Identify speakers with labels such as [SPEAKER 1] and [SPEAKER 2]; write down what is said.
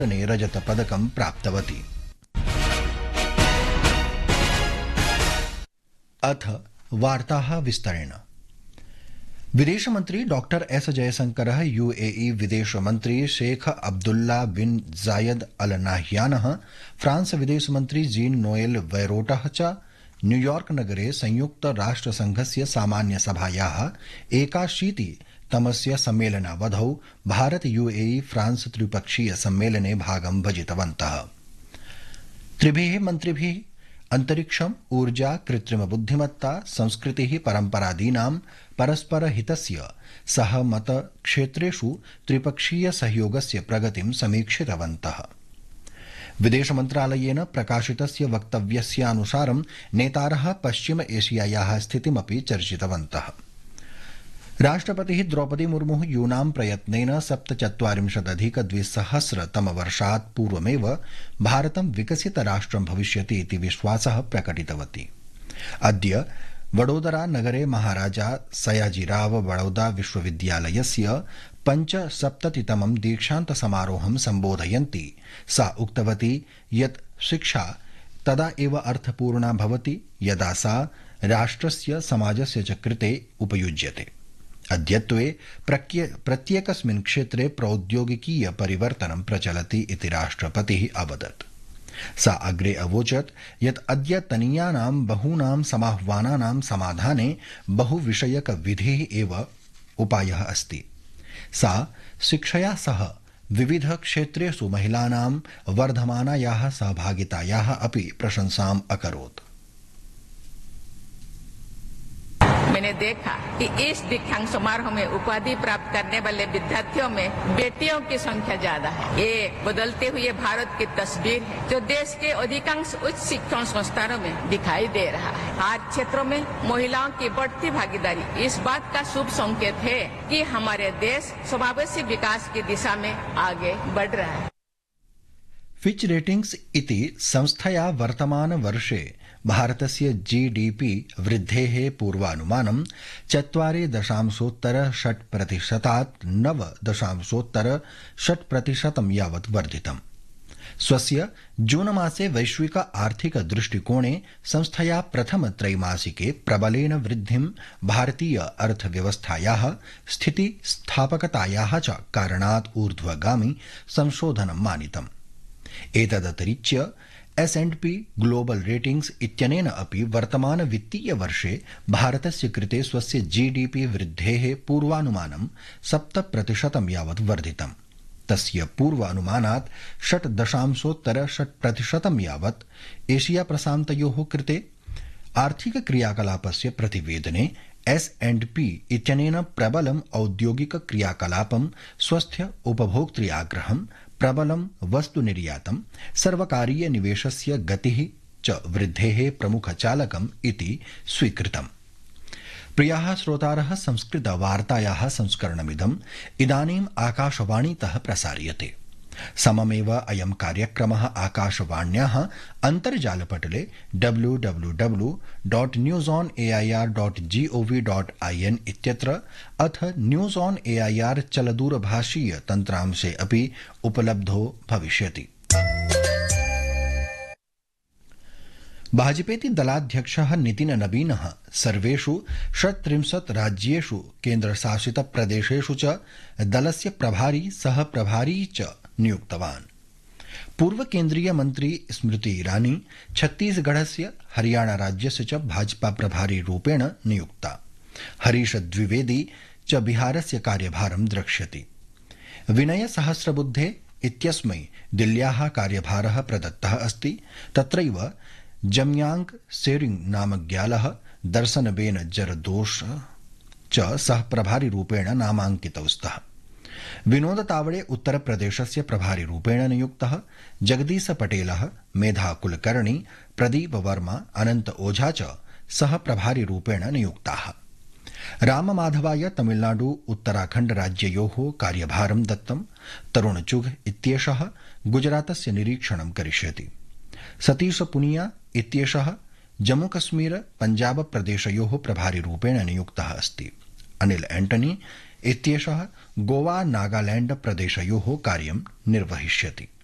[SPEAKER 1] ने रजतपदकं प्राप्तवती। अथ वार्ताः विस्तरेण। विदेशमन्त्री डॉक्टर एस जयशंकरः यूएई विदेशमन्त्री शेख अब्दुल्ला बिन जायद अल नाह्यानः फ्रांस विदेशमन्त्री जीन नोएल वैरोटः च न्यूयॉर्क नगरे संयुक्त राष्ट्रसंघस्य सामान्य सभायाः 81तमस्य सम्मेलनावधौ भारत यूएई फ्रांस त्रिपक्षीय सम्मेलने भागं भजितवन्तः। त्रिभिः मन्त्रिभिः अंतरिक्षम, ऊर्जा, कृत्रिम बुद्धिमत्ता, संस्कृतिः, परम्परादीनां परस्परहितस्य सहमत क्षेत्रेषु त्रिपक्षीय सहयोगस्य प्रगतिं समीक्षितवन्तः। विदेश मन्त्रालयेन प्रकाशितस्य वक्तव्यस्यानुसारं नेतारः पश्चिम एशियायाः स्थितिमपि चर्चितवन्तः। राष्ट्रपतिः द्रौपदी मुर्मुः यूनां प्रयत्नेन 47,200 पूर्वमेव भारतं विकसितराष्ट्रं भविष्यति इति विश्वासः प्रकटितवती। अद्य वडोदरा नगरे महाराजा सयाजीराव वडोदरा विश्वविद्यालयस्य 75तमं दीक्षान्त समारोहं सम्बोधयन्ती सा उक्तवती यत् शिक्षा तदा एव अर्थपूर्णा भवति यदा सा राष्ट्रस्य समाजस्य च कृते उपयुज्यते। अद्यत्वे प्रत्येकस्मिन् क्षेत्रे प्रौद्योगिकीय परिवर्तनं प्रचलति इति राष्ट्रपतिः अवदत्। सा अग्रे अवोचत् यत् अद्यतनीयानां बहूनां समाह्वानानां समाधाने बहुविषयकविधिः एव उपायः अस्ति। सा शिक्षया सह विविध क्षेत्रेषु महिलानां वर्धमानायाः सहभागितायाः अपि प्रशंसाम् अकरोत्।
[SPEAKER 2] मैंने देखा कि इस दीक्षांत समारोह में उपाधि प्राप्त करने वाले विद्यार्थियों में बेटियों की संख्या ज्यादा है। ये बदलते हुए भारत की तस्वीर है जो देश के अधिकांश उच्च शिक्षण संस्थानों में दिखाई दे रहा है। हर क्षेत्रों में महिलाओं की बढ़ती भागीदारी इस बात का शुभ संकेत है कि हमारे देश समावेशी विकास की दिशा में आगे बढ़ रहा है।
[SPEAKER 1] फिच रेटिंग्स इति संस्थया वर्तमान वर्षे भारतस्य जीडीपी वृद्धेः पूर्वानुमानं 4.6% 9.6% यावत् वर्धितम्। स्वस्य जून मासे वैश्विक आर्थिक दृष्टिकोणे संस्थया प्रथम त्रैमासिके प्रबलेन वृद्धिं भारतीय अर्थव्यवस्थायाः स्थितिस्थापकतायाः च कारणात् ऊर्ध्वगामी संशोधनं मानितम्। एतदतिरिच्य S&P ग्लोबल रेटिंग्स इत्यनेन अपि वर्तमान वित्तीय वर्षे भारतस्य कृते स्वस्य जीडीपी वृद्धेः पूर्वानुमानं 7% यावत् वर्धितम्। तस्य पूर्वानुमानात् 6.6% यावत् एशिया प्रशान्तयोः कृते आर्थिक क्रियाकलापस्य प्रतिवेदने S&P इत्यनेन प्रबलम् औद्योगिक क्रियाकलापं, स्वस्थ उपभोक्तृ आग्रहं, प्रबलं वस्तुनिर्यातं, सर्वकारीय निवेशस्य गतिः च वृद्धेः प्रमुखचालकम् इति स्वीकृतम्। प्रियाः श्रोतारः, संस्कृतवार्तायाः संस्करणमिदम् इदानीम् आकाशवाणीतः प्रसार्यते। सममेव अयं कार्यक्रमः आकाशवाण्याः अन्तर्जालपटले www.newsonair.gov.in इत्यत्र अथ न्यूज़ ऑन एआईआर चलदूरभाषीय तन्त्रांशे अपि उपलब्धो भविष्यति। भाजपेति दलाध्यक्षः नितिन नवीनः सर्वेषु 36 राज्येषु केन्द्रशासितप्रदेशेषु च दलस्य प्रभारी सह प्रभारी च नियुक्तवान्। पूर्व केन्द्रीय मन्त्री स्मृति ईरानी छत्तीसगढ़स्य हरियाणा राज्यस्य च भाजपा प्रभारी रूपेण नियुक्ता। हरीश द्विवेदी च बिहारस्य कार्यभारं द्रक्ष्यति। विनय सहस्रबुद्धे इत्यस्मै दिल्ल्याः कार्यभारः प्रदत्तः अस्ति। तत्रैव जम्यांग सेरिंग नामज्ञालः दर्शनबेन जरदोष च सह प्रभारी रूपेण नामाङ्कितौ स्तः। विनोद तावड़े उत्तर प्रदेशस्य प्रभारी रूपेण नियुक्तः। जगदीश पटेलः, मेधा कुलकर्णी, प्रदीप वर्मा, अनंत ओझा च सह प्रभारी रूपेण नियुक्ताः। राममाधवाय तमिलनाडु उत्तराखण्ड राज्ययोः कार्यभारं दत्तम्। तरुण चुघ इत्येषः गुजरातस्य निरीक्षणं करिष्यति। सतीश पुनिया इत्येषः जम्मूकश्मीर पंजाब प्रदेशयोः प्रभारी रूपेण नियुक्तः अस्ति। अनिल एंटनी इत्येषः गोवा नागालैंड प्रदेशयोः कार्यं निर्वहिष्यति।